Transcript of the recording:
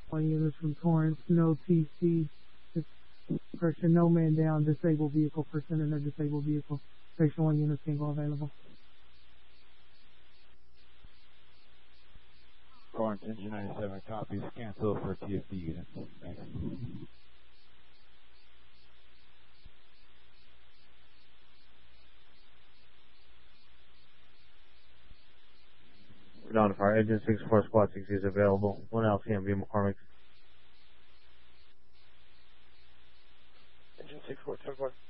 One units from Torrance, no TC, person, no man down, disabled vehicle, person in a disabled vehicle. Station 1 unit single available. Torrance, Engine 97 copies, cancel for TFD units. Thanks. Down Fire, Engine 64 Squad 60 is available. 1 LCMV McCormick. Engine 64, 10-4.